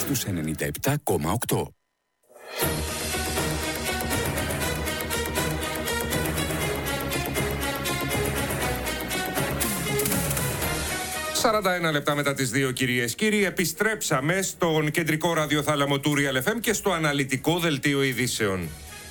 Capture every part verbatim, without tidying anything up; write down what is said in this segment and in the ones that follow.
στους ενενήντα επτά κόμμα οκτώ. σαράντα ένα λεπτά μετά τις δύο, κυρίες κύριοι, επιστρέψαμε στον κεντρικό ραδιοθάλαμο του Real εφ εμ και στο αναλυτικό δελτίο ειδήσεων.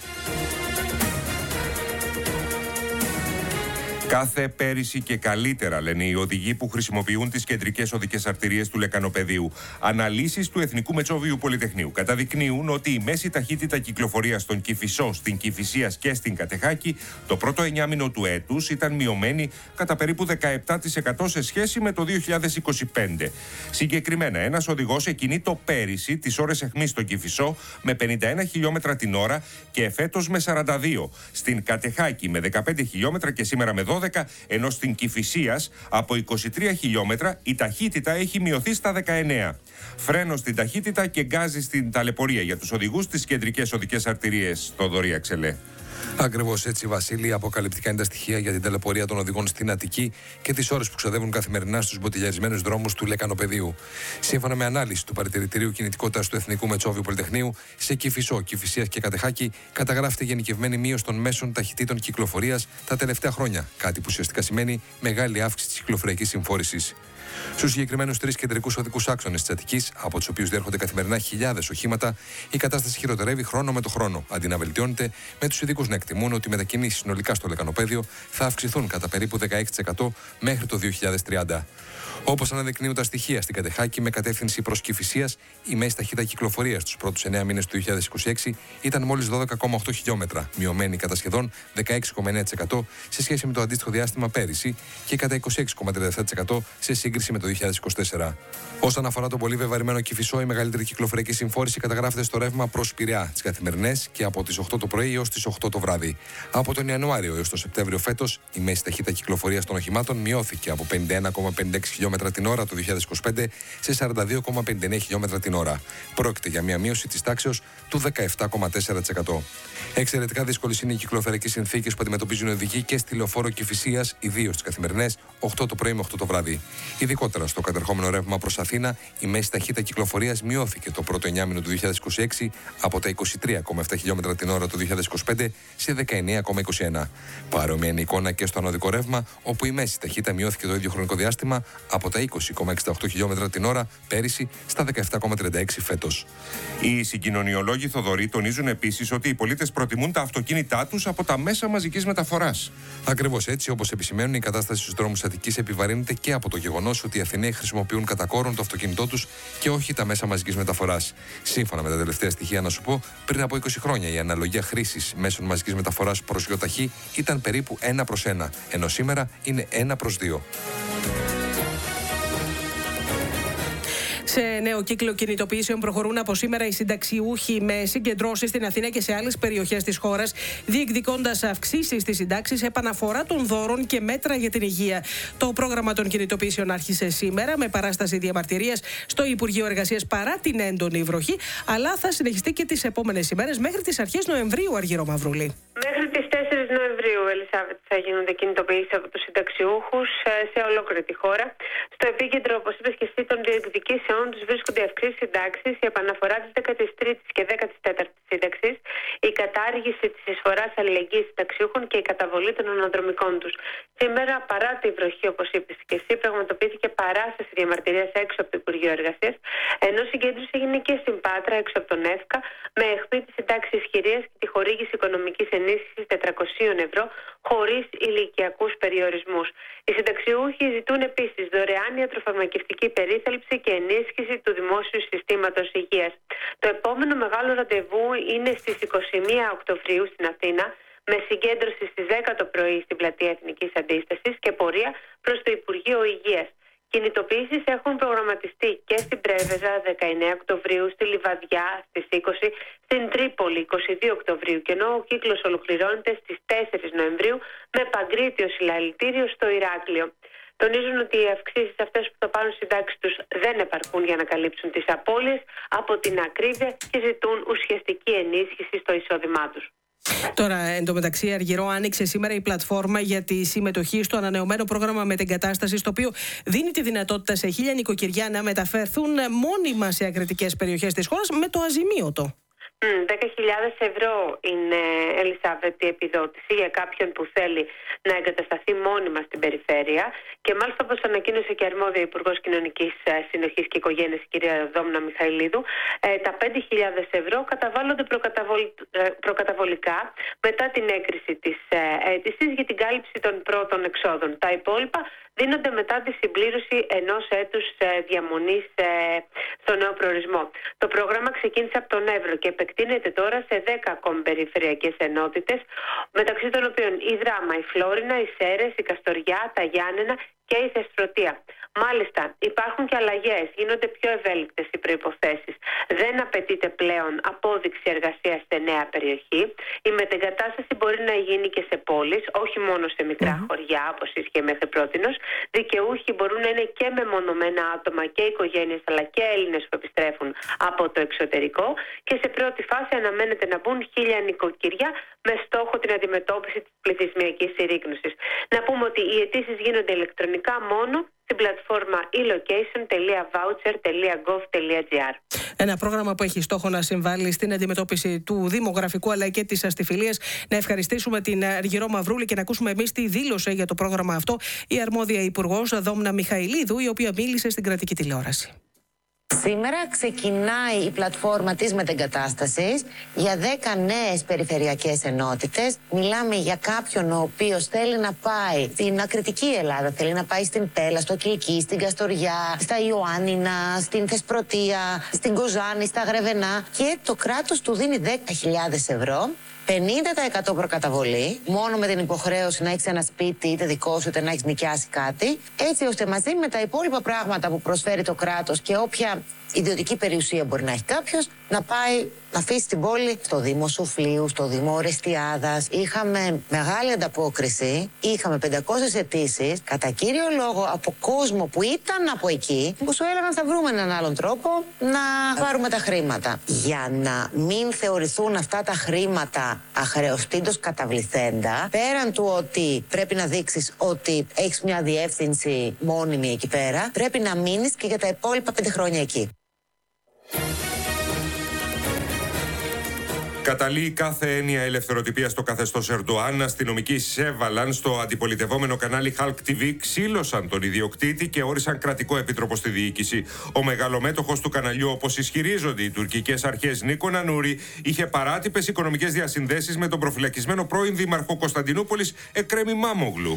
Κάθε πέρυσι και καλύτερα, λένε οι οδηγοί που χρησιμοποιούν τις κεντρικές οδικές αρτηρίες του Λεκανοπεδίου. Αναλύσεις του Εθνικού Μετσόβιου Πολυτεχνείου καταδεικνύουν ότι η μέση ταχύτητα κυκλοφορίας στον Κηφισό, στην Κηφισίας και στην Κατεχάκη το πρώτο εννιάμηνο του έτους ήταν μειωμένη κατά περίπου δεκαεπτά τοις εκατό σε σχέση με το δύο χιλιάδες είκοσι πέντε. Συγκεκριμένα, ένας οδηγός εκκινεί πέρυσι τις ώρες αιχμής στον Κηφισό με πενήντα ένα χιλιόμετρα την ώρα και εφέτος με σαράντα δύο. Στην Κατεχάκη με δεκαπέντε χιλιόμετρα και σήμερα με δώδεκα, ενώ στην Κηφισίας από είκοσι τρία χιλιόμετρα η ταχύτητα έχει μειωθεί στα δεκαεννέα. Φρένο στην ταχύτητα και γκάζι στην ταλαιπωρία για τους οδηγούς στις κεντρικές οδικές αρτηρίες. Θοδωρή Αξελέ. Ακριβώς έτσι, Βασίλη. Αποκαλυπτικά είναι τα στοιχεία για την ταλαιπωρία των οδηγών στην Αττική και τις ώρες που ξοδεύουν καθημερινά στους μποτιλιαρισμένους δρόμους του Λεκανοπεδίου. Σύμφωνα με ανάλυση του Παρατηρητηρίου Κινητικότητας του Εθνικού Μετσόβιου Πολυτεχνείου, σε Κηφισό, Κηφισίας και Κατεχάκη καταγράφεται γενικευμένη μείωση των μέσων ταχυτήτων κυκλοφορίας τα τελευταία χρόνια. Κάτι που ουσιαστικά σημαίνει μεγάλη αύξηση της κυκλοφοριακής συμφόρησης. Στους συγκεκριμένους τρεις κεντρικούς οδικούς άξονες της Αττικής, από τους οποίους διέρχονται καθημερινά χιλιάδες οχήματα, η κατάσταση χειροτερεύει χρόνο με το χρόνο, αντί να βελτιώνεται, με τους ειδικούς να εκτιμούν ότι οι μετακινήσεις συνολικά στο Λεκανοπέδιο θα αυξηθούν κατά περίπου δεκαέξι τοις εκατό μέχρι το δύο χιλιάδες τριάντα. Όπως αναδεικνύουν τα στοιχεία στην Κατεχάκη με κατεύθυνση προς Κηφισίας, η μέση ταχύτητα κυκλοφορίας στους πρώτους εννέα μήνες του δύο χιλιάδες είκοσι έξι ήταν μόλις δώδεκα κόμμα οκτώ χιλιόμετρα, μειωμένη κατά σχεδόν δεκαέξι κόμμα εννέα τοις εκατό σε σχέση με το αντίστοιχο διάστημα πέρυσι και κατά είκοσι έξι κόμμα τριάντα επτά τοις εκατό σε σύγκριση με το δύο χιλιάδες είκοσι τέσσερα. Όσον αφορά το πολύ βεβαρημένο Κηφισό, η μεγαλύτερη κυκλοφοριακή συμφόρηση καταγράφεται στο ρεύμα προς Πειραιά τις καθημερινές και από τις οκτώ το πρωί έως τις οκτώ το βράδυ. Από τον Ιανουάριο έως τον Σεπτέμβριο φέτος, η μέση ταχύτητα κυκλοφορίας των οχημάτων μειώθηκε από πενήντα ένα κόμμα πενήντα έξι χιλιόμετρα την ώρα το δύο χιλιάδες είκοσι πέντε σε σαράντα δύο κόμμα πενήντα εννέα χιλιόμετρα την ώρα. Πρόκειται για μια μείωση της τάξεως του δεκαεπτά κόμμα τέσσερα τοις εκατό. Εξαιρετικά δύσκολες είναι οι κυκλοφοριακές συνθήκες που αντιμετωπίζουν οι οδηγοί και στη λεωφόρο Κηφισίας, ιδίως τις καθημερινές, οκτώ το πρωί με οκτώ το βράδυ. Ειδικότερα στο κατερχόμενο ρεύμα προς Αθήνα, η μέση ταχύτητα κυκλοφορίας μειώθηκε το πρώτο εννιάμηνο του δύο χιλιάδες είκοσι έξι από τα είκοσι τρία κόμμα επτά χιλιόμετρα την ώρα το δύο χιλιάδες είκοσι πέντε σε δεκαεννέα κόμμα είκοσι ένα. Παρόμοια είναι η εικόνα και στο ανωδικό ρεύμα, όπου η μέση ταχύτητα μειώθηκε το ίδιο χρονικό διάστημα από τα είκοσι κόμμα εξήντα οκτώ χιλιόμετρα την ώρα πέρυσι στα δεκαεπτά κόμμα τριάντα έξι φέτος. Οι συγκοινωνιολόγοι, Θοδωρή, τονίζουν επίσης ότι οι πολίτες προτιμούν τα αυτοκίνητά τους από τα μέσα μαζικής μεταφοράς. Ακριβώς έτσι, όπως επισημαίνουν, η κατάσταση στους δρόμους Αττικής επιβαρύνεται και από το γεγονός ότι οι Αθηναίοι χρησιμοποιούν κατά κόρον το αυτοκίνητό τους και όχι τα μέσα μαζικής μεταφοράς. Σύμφωνα με τα τελευταία στοιχεία, να σου πω, πριν από είκοσι χρόνια η αναλογία χρήσης μέσων μαζικής μεταφοράς προς γιοταχή ήταν περίπου ένα προς ένα, ενώ σήμερα είναι ένα προς δύο. Σε νέο κύκλο κινητοποιήσεων προχωρούν από σήμερα οι συνταξιούχοι με συγκεντρώσεις στην Αθήνα και σε άλλες περιοχές της χώρας, διεκδικώντας αυξήσεις στις συντάξεις, επαναφορά των δώρων και μέτρα για την υγεία. Το πρόγραμμα των κινητοποιήσεων άρχισε σήμερα με παράσταση διαμαρτυρίας στο Υπουργείο Εργασίας παρά την έντονη βροχή, αλλά θα συνεχιστεί και τις επόμενες ημέρες μέχρι τις αρχές Νοεμβρίου, Αργύρο Μαυρούλη. Μέχρι τις τέσσερις Νοεμβρίου, Ελισάβετ, θα γίνονται κινητοποιήσεις από τους συνταξιούχους σε ολόκληρη τη χώρα. Στο επίκεντρο, όπως είπες και εσύ, των διεκδικήσεων τους βρίσκονται οι αυξήσεις συντάξεις, η επαναφορά της δέκατης τρίτης και δέκατης τέταρτης σύνταξης, η κατάργηση της εισφοράς αλληλεγγύης συνταξιούχων και η καταβολή των αναδρομικών τους. Σήμερα, παρά τη βροχή, όπως είπες και εσύ, πραγματοποιήθηκε παράσταση διαμαρτυρίας έξω από το Υπουργείο Εργασίας, ενώ συγκέντρωση έγινε και στην Πάτρα, έξω από τον ΕΦΚΑ, με αιχμή τη συντάξη ισχυρίας και τη χορήγηση οικονομικής ενίσχυσης τετρακόσια ευρώ χωρίς ηλικιακούς περιορισμούς. Οι συνταξιούχοι ζητούν επίσης δωρεάν ιατροφαρμακευτική περίθαλψη και ενίσχυση του δημόσιου συστήματος υγείας. Το επόμενο μεγάλο ραντεβού είναι στις είκοσι μία Οκτωβρίου στην Αθήνα, με συγκέντρωση στις δέκα το πρωί στην Πλατεία Εθνικής Αντίστασης και πορεία προς το Υπουργείο Υγείας. Κινητοποιήσεις έχουν προγραμματιστεί και στην Πρέβεζα δεκαεννέα Οκτωβρίου, στη Λιβαδιά στις είκοσι, στην Τρίπολη είκοσι δύο Οκτωβρίου, και ενώ ο κύκλος ολοκληρώνεται στις τέσσερις Νοεμβρίου με παγκρίτιο συλλαλητήριο στο Ηράκλειο. Τονίζουν ότι οι αυξήσεις αυτές που θα πάρουν συντάξεις τους δεν επαρκούν για να καλύψουν τις απώλειες από την ακρίβεια και ζητούν ουσιαστική ενίσχυση στο εισόδημά τους. Τώρα, εντωμεταξύ, Αργυρό, άνοιξε σήμερα η πλατφόρμα για τη συμμετοχή στο ανανεωμένο πρόγραμμα μετεγκατάστασης, το οποίο δίνει τη δυνατότητα σε χίλια νοικοκυριά να μεταφερθούν μόνιμα σε ακριτικές περιοχές της χώρας με το αζημίωτο. δέκα χιλιάδες ευρώ είναι, Ελισάβετ, η επιδότηση για κάποιον που θέλει να εγκατασταθεί μόνιμα στην περιφέρεια. Και μάλιστα, όπως ανακοίνωσε και αρμόδια Υπουργός Κοινωνικής Συνοχής και Οικογένειας, η κυρία Δόμνα Μιχαηλίδου, τα πέντε χιλιάδες ευρώ καταβάλλονται προκαταβολικά μετά την έγκριση της αίτησης για την κάλυψη των πρώτων εξόδων. Τα υπόλοιπα δίνονται μετά τη συμπλήρωση ενός έτους διαμονής στο νέο προορισμό. Το πρόγραμμα ξεκίνησε από τον Εύρο και επεκτείνεται τώρα σε δέκα ακόμη περιφερειακές ενότητες, μεταξύ των οποίων η Δράμα, η Φλόρινα, οι Σέρρες, η Καστοριά, τα Γιάννενα και η Θεσπρωτεία. Μάλιστα, υπάρχουν και αλλαγές, γίνονται πιο ευέλικτες οι προϋποθέσεις. Δεν απαιτείται πλέον απόδειξη εργασίας σε νέα περιοχή. Η μετεγκατάσταση μπορεί να γίνει και σε πόλεις, όχι μόνο σε μικρά mm-hmm. χωριά, όπως ίσχυε μέχρι πρότινος. Δικαιούχοι μπορούν να είναι και μεμονωμένα άτομα και οικογένειες, αλλά και Έλληνες που επιστρέφουν από το εξωτερικό. Και σε πρώτη φάση αναμένεται να μπουν χίλια νοικοκυριά με στόχο την αντιμετώπιση της πληθυσμιακής συρρίκνωσης. Να πούμε ότι οι αιτήσεις γίνονται ηλεκτρονικά μόνο στην πλατφόρμα e location τελεία voucher τελεία gov τελεία gr. Ένα πρόγραμμα που έχει στόχο να συμβάλλει στην αντιμετώπιση του δημογραφικού αλλά και της αστιφιλίας. Να ευχαριστήσουμε την Αργυρό Μαυρούλη και να ακούσουμε εμείς τι δήλωσε για το πρόγραμμα αυτό η αρμόδια Υπουργός Δόμνα Μιχαηλίδου, η οποία μίλησε στην κρατική τηλεόραση. Σήμερα ξεκινάει η πλατφόρμα της μετεγκατάστασης για δέκα νέες περιφερειακές ενότητες. Μιλάμε για κάποιον ο οποίος θέλει να πάει στην ακριτική Ελλάδα, θέλει να πάει στην Πέλα, στο Κιλκί, στην Καστοριά, στα Ιωάννινα, στην Θεσπρωτεία, στην Κοζάνη, στα Γρεβενά, και το κράτος του δίνει δέκα χιλιάδες ευρώ. πενήντα τοις εκατό προκαταβολή, μόνο με την υποχρέωση να έχεις ένα σπίτι είτε δικό σου είτε να έχεις νοικιάσει κάτι, έτσι ώστε μαζί με τα υπόλοιπα πράγματα που προσφέρει το κράτος και όποια ιδιωτική περιουσία μπορεί να έχει κάποιος, να πάει να αφήσει την πόλη στο Δήμο Σουφλίου, στο Δήμο Ορεστιάδας. Είχαμε μεγάλη ανταπόκριση, είχαμε πεντακόσιες αιτήσεις, κατά κύριο λόγο από κόσμο που ήταν από εκεί, που σου έλεγαν θα βρούμε έναν άλλον τρόπο να πάρουμε τα χρήματα. Για να μην θεωρηθούν αυτά τα χρήματα αχρεωστήτως καταβληθέντα, πέραν του ότι πρέπει να δείξεις ότι έχεις μια διεύθυνση μόνιμη εκεί πέρα, πρέπει να μείνεις και για τα υπόλοιπα πέντε χρόνια εκεί. Καταλύει κάθε έννοια ελευθεροτυπία στο καθεστώς Ερντοάν. Αστυνομικοί εισέβαλαν στο αντιπολιτευόμενο κανάλι Halk τι βι, ξύλωσαν τον ιδιοκτήτη και όρισαν κρατικό επίτροπο στη διοίκηση. Ο μεγαλομέτωχος του καναλιού, όπως ισχυρίζονται οι τουρκικές αρχές, Νίκο Νανούρη, είχε παράτυπες οικονομικές διασυνδέσεις με τον προφυλακισμένο πρώην δήμαρχο Κωνσταντινούπολης Εκρέμ Ημάμογλου.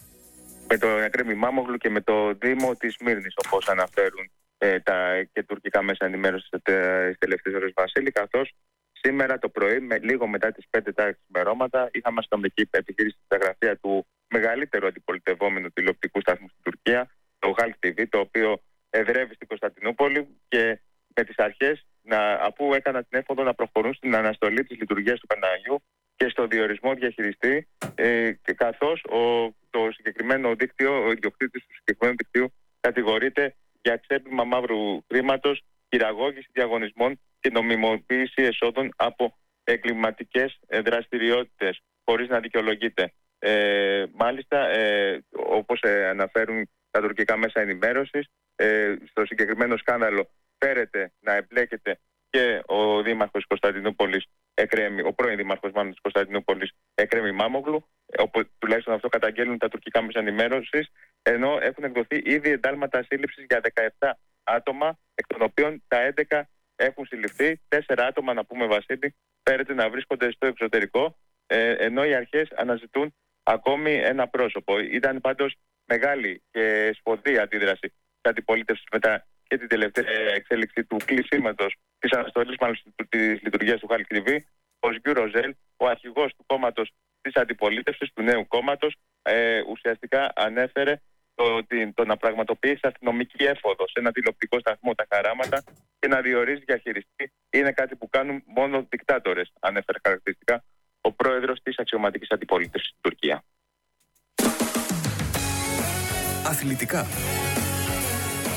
Με τον Εκρέμ Ημάμογλου και με το Δήμο της Σμύρνης, όπως αναφέρουν ε, τα και τουρκικά μέσα ενημέρωσης στις τελευταίες ώρες, Βασίλη, καθώς σήμερα το πρωί, με, λίγο μετά τις πέντε τα ξημερώματα, είχαμε αστυνομική επιχείρηση στην γραφεία του μεγαλύτερου αντιπολιτευόμενου τηλεοπτικού σταθμού στην Τουρκία, το Halk τι βι, το οποίο εδρεύει στην Κωνσταντινούπολη, και με τις αρχές, να, αφού έκαναν την έφοδο, να προχωρούν στην αναστολή της λειτουργίας του καναλιού και στο διορισμό διαχειριστή, ε, καθώς ο, το συγκεκριμένο δίκτυο, ο ιδιοκτήτης του συγκεκριμένου δικτύου κατηγορείται για ξέπλυμα μαύρου χρήματος, χειραγώγηση διαγωνισμών και νομιμοποίηση εσόδων από εγκληματικές δραστηριότητες, χωρίς να δικαιολογείται. Ε, μάλιστα, ε, όπως ε, αναφέρουν τα τουρκικά μέσα ενημέρωσης, ε, στο συγκεκριμένο σκάνδαλο φέρεται να εμπλέκεται και ο δήμαρχος Κωνσταντινούπολης, Εκρέμ, ο πρώην δήμαρχος μάλλον της Κωνσταντινούπολης, Εκρέμ Ημάμογλου, όπου τουλάχιστον αυτό καταγγέλνουν τα τουρκικά μέσα ενημέρωσης, ενώ έχουν εκδοθεί ήδη εντάλματα σύλληψης για δεκαεπτά άτομα, εκ των οποίων τα έντεκα έχουν συλληφθεί. Τέσσερα άτομα, να πούμε, Βασίλη, φέρεται να βρίσκονται στο εξωτερικό, ε, ενώ οι αρχές αναζητούν ακόμη ένα πρόσωπο. Ήταν πάντως μεγάλη και σφοδρή αντίδραση της αντιπολίτευσης μετά και την τελευταία εξέλιξη του κλεισίματος της αναστολής μάλλον της λειτουργίας του Halk τι βι. Ο Σγκιού Ροζέλ, ο αρχηγός του κόμματος της αντιπολίτευσης, του νέου κόμματος, ε, ουσιαστικά ανέφερε το, το να πραγματοποιήσει αστυνομική έφοδο σε ένα τηλεοπτικό σταθμό, τα Χαράματα, και να διορίζει διαχειριστή είναι κάτι που κάνουν μόνο δικτάτορες, ανέφερε χαρακτηριστικά ο πρόεδρος της αξιωματικής αντιπολίτευσης στην Τουρκία. Αθλητικά.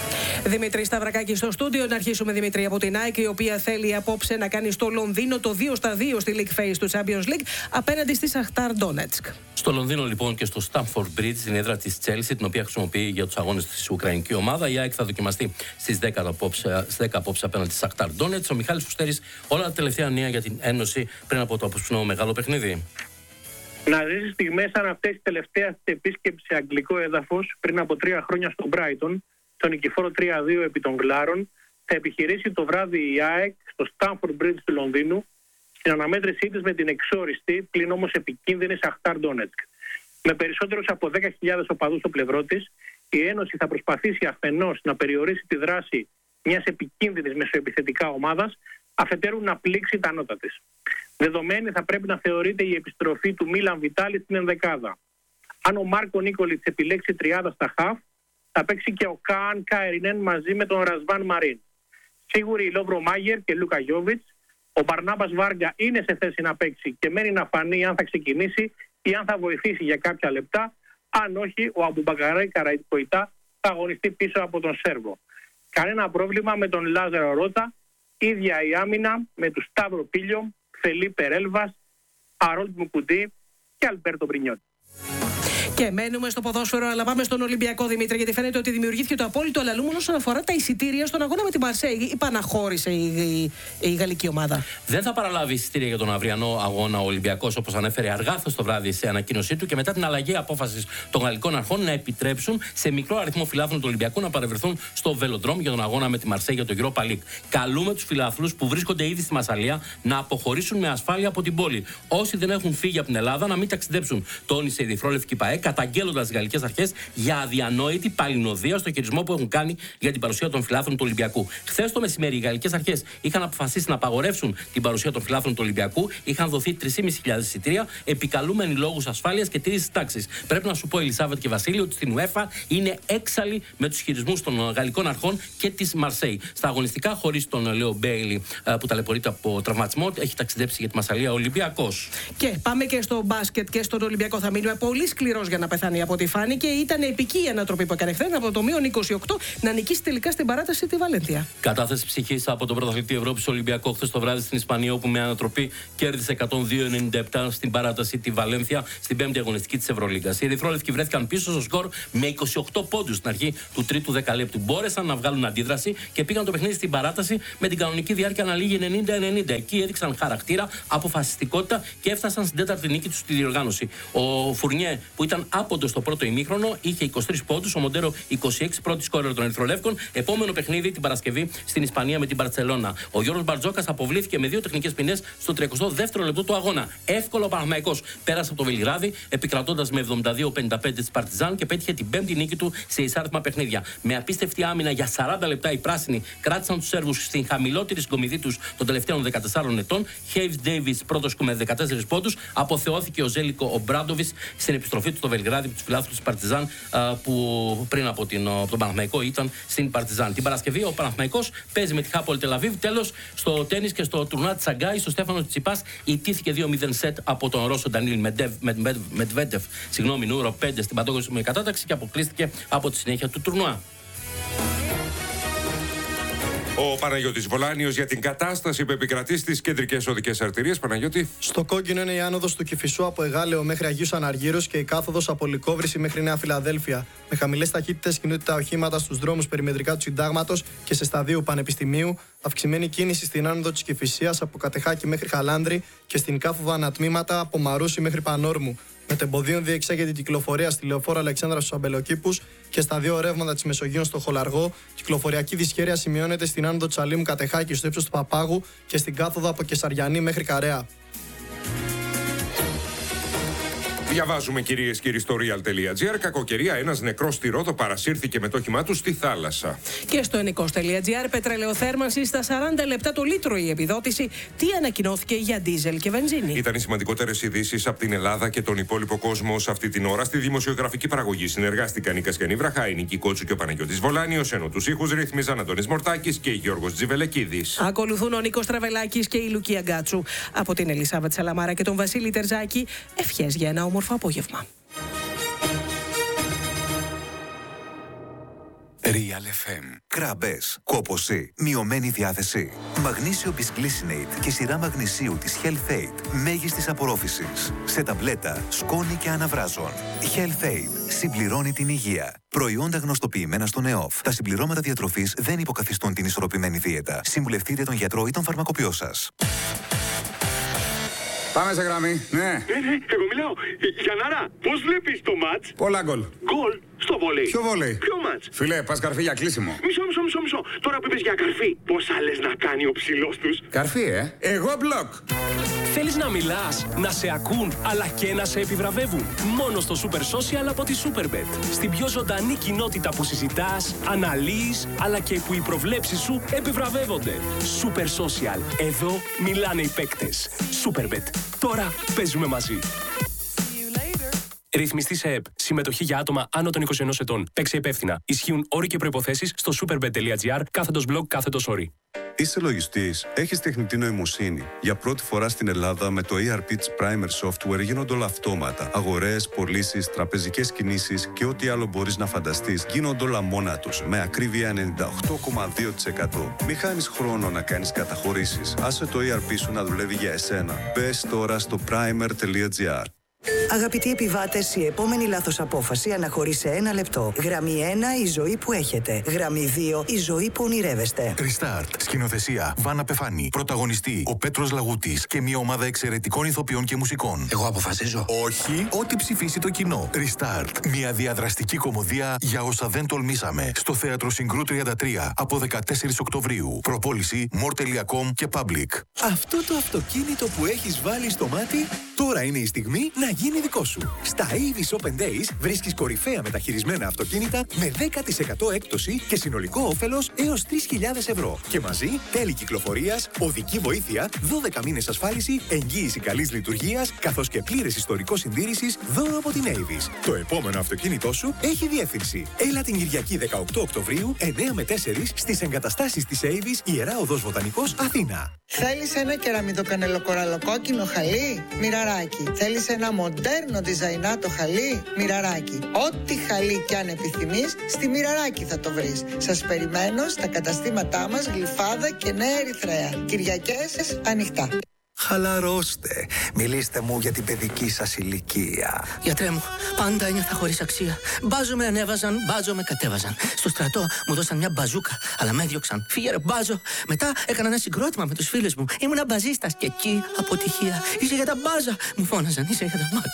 Δημήτρη Σταυρακάκη στο στούντιο. Να αρχίσουμε, Δημήτρη, από την ΑΕΚ, η οποία θέλει απόψε να κάνει στο Λονδίνο το δύο στα δύο στη League Phase του Champions League απέναντι στη Σαχτάρ Ντόνετσκ. Στο Λονδίνο, λοιπόν, και στο Stamford Bridge, την έδρα της Chelsea, την οποία χρησιμοποιεί για τους αγώνες της Ουκρανική ομάδα, η ΑΕΚ θα δοκιμαστεί στις δέκα απόψε, δέκα απόψε απέναντι στη Σαχτάρ Ντόνετσκ. Ο Μιχάλης Φουστέρης, όλα τα τελευταία νέα για την Ένωση πριν από το απόψινό μεγάλο παιχνίδι. Να ζήσει στιγμές σαν αυτές τη τελευταία επίσκεψη σε αγγλικό έδαφος πριν από τρία χρόνια στο Brighton, στον νικηφόρο τρία δύο επί των Γκλάρων, θα επιχειρήσει το βράδυ η ΑΕΚ στο Stamford Bridge του Λονδίνου στην αναμέτρησή της με την εξόριστη, πλην όμως επικίνδυνη Σαχτάρ Ντόνετσκ. Με περισσότερους από δέκα χιλιάδες οπαδούς στο πλευρό της, η Ένωση θα προσπαθήσει αφενός να περιορίσει τη δράση μιας επικίνδυνης μεσοεπιθετικά ομάδας, αφετέρου να πλήξει τα νότα της. Δεδομένη θα πρέπει να θεωρείται η επιστροφή του Μίλαν Βιτάλη στην ενδεκάδα. Αν ο Μάρκο Νίκολιτς επιλέξει τριάδα στα χαφ, θα παίξει και ο Καν Καερινέν μαζί με τον Ρασβάν Μαρίν. Σίγουροι οι Λόβρο Μάγερ και Λούκα Γιόβιτς. Ο Μπαρνάμπας Βάργα είναι σε θέση να παίξει και μένει να φανεί αν θα ξεκινήσει ή αν θα βοηθήσει για κάποια λεπτά. Αν όχι, ο Αμπουμπακαρέ Καραϊκοϊτά θα αγωνιστεί πίσω από τον Σέρβο. Κανένα πρόβλημα με τον Λάζαρο Ρότα. Ίδια η άμυνα με του Σταύρο Πίλιο, Φελίπε Ρέλβας, Αρόλτ Μουκουντή και Αλμπέρτο Μπρινιώτη. Και μένουμε στο ποδόσφαιρο, αλλά πάμε στον Ολυμπιακό, Δημήτρη, γιατί φαίνεται ότι δημιουργήθηκε το απόλυτο αλαλούμονο όσον αφορά τα εισιτήρια στον αγώνα με τη Μαρσέη. Υπαναχώρησε η, η, η γαλλική ομάδα. Δεν θα παραλάβει εισιτήρια για τον αυριανό αγώνα ο Ολυμπιακός, όπως ανέφερε αργά χθες το βράδυ σε ανακοίνωσή του, και μετά την αλλαγή απόφασης των γαλλικών αρχών να επιτρέψουν σε μικρό αριθμό φιλάθλων του Ολυμπιακού να παρευρεθούν στο Βελοντρόμ για τον αγώνα με τη Μαρσέη για το Europa League. Καλούμε τους φιλάθλους που βρίσκονται ήδη στη Μασσαλία να αποχωρήσουν με ασφάλεια από την πόλη. Όσοι δεν έχουν φύγει από την Ελλάδα να μην ταξιδέψουν, τόνισε η Διφρόλευκη ΠΑΕ, καταγγέλλοντας τις γαλλικές αρχές για αδιανόητη παλινοδία στο χειρισμό που έχουν κάνει για την παρουσία των φιλάθλων του Ολυμπιακού. Χθες το μεσημέρι, οι γαλλικές αρχές είχαν αποφασίσει να απαγορεύσουν την παρουσία των φιλάθλων του Ολυμπιακού. Είχαν δοθεί τρεις χιλιάδες πεντακόσια εισιτήρια, επικαλούμενοι λόγους ασφάλειας και τήρησης τάξης. Πρέπει να σου πω, Ελισάβετ και Βασίλη, ότι στην UEFA είναι έξαλλοι με τους χειρισμούς των γαλλικών αρχών και της Μαρσέη. Στα αγωνιστικά, χωρίς τον Λέο Μπέιλι που ταλαιπωρείται από τραυματισμό, έχει ταξιδέψει για τη Μασσαλία ο Ολυμπιακός. Και πάμε και στο μπάσκετ και στον Ολυμπιακό. Θα μείνουμε πολύ σκληρός για να πεθάνει από ό,τι φάνηκε. Ήταν επική η ανατροπή που έκανε χθες από το μείον είκοσι οκτώ να νικήσει τελικά στην παράταση τη Βαλένθια. Κατάθεση ψυχής από τον πρωταθλητή Ευρώπης Ολυμπιακό χθες το βράδυ στην Ισπανία, όπου με ανατροπή κέρδισε εκατόν δύο ενενήντα επτά στην παράταση τη Βαλένθια στην πέμπτη αγωνιστική της Ευρωλίγκας. Οι ερυθρόλευκοι βρέθηκαν πίσω στο σκορ με είκοσι οκτώ πόντους στην αρχή του τρίτου δεκαλέπτου. Μπόρεσαν να βγάλουν αντίδραση και πήγαν το παιχνίδι στην παράταση με την κανονική διάρκεια να λήγει ενενήντα ενενήντα. Εκεί έδειξαν χαρακτήρα, αποφασιστικότητα και έφτασαν στην τέταρτη νίκη του στη διοργάνωση. Ο Φουρνιέ, που ήταν άποντο στο πρώτο ημίχρονο, είχε είκοσι τρεις πόντους, ο Μοντέρο είκοσι έξι, πρώτη σκόρερ των Ερυθρολεύκων. Επόμενο παιχνίδι την Παρασκευή στην Ισπανία με την Μπαρτσελώνα. Ο Γιώργος Μπαρτζόκας αποβλήθηκε με δύο τεχνικές ποινές στο τριακοστό δεύτερο λεπτό του αγώνα. Εύκολο ο Παναθηναϊκός πέρασε από το Βελιγράδι, επικρατώντας με εβδομήντα δύο πενήντα πέντε της Παρτιζάν και πέτυχε την πέμπτη νίκη του σε εισάριθμα παιχνίδια. Με απίστευτη άμυνα για σαράντα λεπτά, οι πράσινοι κράτησαν τους Σέρβους στην χαμηλότερη συγκομιδή τους των τελευταίων δεκατεσσάρων ετών. Χέιβς Ντέιβις πρώτος με δεκατέσσερις πόντους. Αποθεώθηκε ο Ζέλικο ο Μπράντοβιτς στην επιστροφή του στο Βελιγράδι από τους φιλάθλους της Παρτιζάν, που πριν από, την, από τον Παναθηναϊκό ήταν στην Παρτιζάν. Την Παρασκευή ο Παναθηναϊκός παίζει με τη Χάπολ Τελαβίβ. Τέλος, στο τένις και στο τουρνουά της Σαγκάη, στο Στέφανο Τσιτσιπάς ιτήθηκε δύο μηδέν σετ από τον Ρώσο Ντανίλ Μετβέντεφ, συγγνώμη, νούμερο πέντε στην παντόκοσμη κατάταξη, και αποκλείστηκε από τη συνέχεια του τουρνουά. Ο Παναγιώτης Βολάνιος για την κατάσταση που επικρατεί στις κεντρικές οδικές αρτηρίες. Παναγιώτη. Στο κόκκινο είναι η άνοδος του Κηφισού από Εγάλεο μέχρι Αγίους Αναργύρους και η κάθοδος από Λυκόβρηση μέχρι Νέα Φιλαδέλφια. Με χαμηλές ταχύτητες κινούνται τα οχήματα στους δρόμους περιμετρικά του Συντάγματος και σε σταδίου Πανεπιστημίου. Αυξημένη κίνηση στην άνοδο της Κηφισίας από Κατεχάκη μέχρι Χαλάνδρη και στην κάθοδο ανατμήματα από Μαρούσι μέχρι Πανόρμου. Μετεμποδίων διεξάγεται η κυκλοφορία στη Λεωφόρο Αλεξάνδρα στους Αμπελοκήπους και στα δύο ρεύματα της Μεσογείου στο Χολαργό. Κυκλοφοριακή δυσχέρεια σημειώνεται στην άνοδο της Αλήμου Κατεχάκη στο ύψος του Παπάγου και στην κάθοδο από Κεσαριανή μέχρι Καρέα. Διαβάζουμε, κυρίες και κύριοι, στο real.gr. Κακοκαιρία, ένας νεκρός στη Ρόδο παρασύρθηκε με το όχημά του στη θάλασσα. Και στο ενικός.gr, πετρελαιοθέρμανση στα σαράντα λεπτά το λίτρο η επιδότηση. Τι ανακοινώθηκε για ντίζελ και βενζίνη. Ήταν οι σημαντικότερες ειδήσεις από την Ελλάδα και τον υπόλοιπο κόσμο σε αυτή την ώρα. Στη δημοσιογραφική παραγωγή συνεργάστηκαν η Κασκιανή Βραχά, η Νίκη Κότσου και ο Παναγιώτης Βολάνιος, ενώ τους ήχους ρύθμιζαν Αντώνης Μορτάκης και Γιώργος Τζιβελεκίδης. Ακολουθούν ο Νίκος Τραβελάκης και η Λουκία Γκάτσου. Από την Ελισάβετ Σαλαμάρα και τον Βασίλη Τερζάκη, ευχές για ένα όμορφο απόγευμα. Real εφ εμ. Κράμπες, κόπωση, μειωμένη διάθεση. Μαγνήσιο Bisglycinate και σειρά μαγνησίου της Health Aid. Μέγιστης απορρόφησης. Σε ταμπλέτα, σκόνη και αναβράζων. Health Aid. Συμπληρώνει την υγεία. Προϊόντα γνωστοποιημένα στον ΕΟΦ. Τα συμπληρώματα διατροφής δεν υποκαθιστούν την ισορροπημένη δίαιτα. Συμβουλευτείτε τον γιατρό ή τον φαρμακοποιό σας. Πάμε σε γραμμή, ναι. Ναι, ναι, εγώ μιλάω. Γιαννάρα, πώς βλέπεις το μάτς? Πολλά γκολ. Γκολ στο βολέι. Ποιο βολέι? Ποιο μάτς? Φίλε, πας καρφί για κλείσιμο. Μισό, μισό, μισό, μισό. Τώρα που είπες για καρφί, πόσα λες να κάνει ο ψηλός τους? Καρφί, ε. Εγώ μπλοκ. Θέλεις να μιλάς, να σε ακούν, αλλά και να σε επιβραβεύουν? Μόνο στο Super Social από τη Superbet. Στην πιο ζωντανή κοινότητα που συζητάς, αναλύεις, αλλά και που οι προβλέψεις σου επιβραβεύονται. Super Social. Εδώ μιλάνε οι παίκτες. Superbet. Τώρα παίζουμε μαζί. Ρυθμιστή σε ΕΠ. Συμμετοχή για άτομα άνω των είκοσι ενός ετών. Παίξε υπεύθυνα. Ισχύουν όροι και προϋποθέσεις στο superbet.gr κάθετος blog κάθετος όροι. Είσαι λογιστής, έχεις τεχνητή νοημοσύνη. Για πρώτη φορά στην Ελλάδα με το ι αρ πι της Primer Software γίνονται όλα αυτόματα. Αγορές, πωλήσεις, τραπεζικές κινήσεις και ό,τι άλλο μπορείς να φανταστείς γίνονται όλα μόνα τους, με ακρίβεια ενενήντα οκτώ κόμμα δύο τοις εκατό. Μη χάνεις χρόνο να κάνεις καταχωρήσεις. Άσε το ι αρ πι σου να δουλεύει για εσένα. Μπες τώρα στο primer.gr. Αγαπητοί επιβάτες, η επόμενη λάθος απόφαση αναχωρεί σε ένα λεπτό. Γραμμή ένα, η ζωή που έχετε. Γραμμή δύο, η ζωή που ονειρεύεστε. Restart. Σκηνοθεσία Βάνα Πεφάνη. Πρωταγωνιστή ο Πέτρος Λαγούτης και μια ομάδα εξαιρετικών ηθοποιών και μουσικών. Εγώ αποφασίζω. Όχι, ό,τι ψηφίσει το κοινό. Restart. Μια διαδραστική κωμωδία για όσα δεν τολμήσαμε. Στο Θέατρο Συγκρού τριάντα τρία από δεκατέσσερις Οκτωβρίου. Προπόληση more τελεία com και Public. Αυτό το αυτοκίνητο που έχεις βάλει στο μάτι, τώρα είναι η στιγμή να γίνει δικό σου. Στα Avis Open Days βρίσκεις κορυφαία μεταχειρισμένα αυτοκίνητα με δέκα τοις εκατό έκπτωση και συνολικό όφελος έως τρεις χιλιάδες ευρώ. Και μαζί τέλη κυκλοφορίας, οδική βοήθεια, δώδεκα μήνες ασφάλιση, εγγύηση καλής λειτουργίας, καθώς και πλήρες ιστορικό συντήρησης δώρο από την Avis. Το επόμενο αυτοκίνητό σου έχει διεύθυνση. Έλα την Κυριακή δεκαοκτώ Οκτωβρίου, εννέα με τέσσερις, στις εγκαταστάσεις της Avis, Ιερά Οδός Βοτανικός, Αθήνα. Θέλεις ένα κεραμιδοκανελοκοραλοκόκκινο χαλί? Μοιραράκι. Θέλεις ένα μοντέρνο διζαϊνάτο χαλί? Μοιραράκι. Ό,τι χαλί κι αν επιθυμείς, στη Μοιραράκι θα το βρεις. Σας περιμένω στα καταστήματά μας Γλυφάδα και Νέα Ερυθρέα. Κυριακές ανοιχτά. Χαλαρώστε. Μιλήστε μου για την παιδική σας ηλικία. Γιατρέ μου, πάντα ένιωθα χωρίς αξία. Μπάζο με ανέβαζαν, μπάζο με κατέβαζαν. Στο στρατό μου δώσαν μια μπαζούκα, αλλά με έδιωξαν. Φύγε ρε μπάζο. Μετά έκανα ένα συγκρότημα με τους φίλους μου. Ήμουνα μπαζίστας και εκεί αποτυχία. Είσαι για τα μπάζα. Μου φώναζαν, είσαι για τα μπάζα.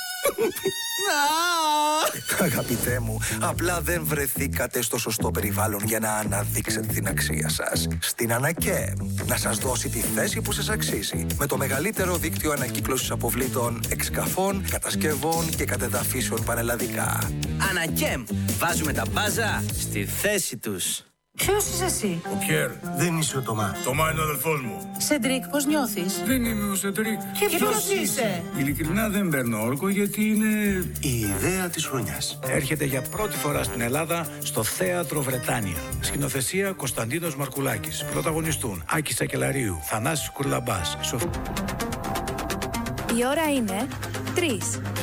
Αγαπητέ μου, απλά δεν βρεθήκατε στο σωστό περιβάλλον για να αναδείξετε την αξία σας. Στην ΑΝΑΚΕΜ, να σας δώσει τη θέση που σας αξίζει. Με το μεγαλύτερο δίκτυο ανακύκλωσης αποβλήτων, εξκαφών, κατασκευών και κατεδαφίσεων πανελλαδικά. ΑΝΑΚΕΜ, βάζουμε τα μπάζα στη θέση τους. Ποιος είσαι εσύ? Ο Πιέρ. Δεν είσαι ο Τωμά. Τωμά είναι ο αδελφός μου. Σεντρίκ, πώς νιώθεις? Δεν είμαι ο Σεντρίκ. Και ποιος είσαι? Ειλικρινά δεν παίρνω όρκο γιατί είναι η ιδέα της χρονιάς. Έρχεται για πρώτη φορά στην Ελλάδα στο Θέατρο Βρετάνια. Σκηνοθεσία Κωνσταντίνος Μαρκουλάκης. Πρωταγωνιστούν Άκης Σακελαρίου, Θανάσης Κουρλαμπάς. Σοφ... Η ώρα είναι τρεις.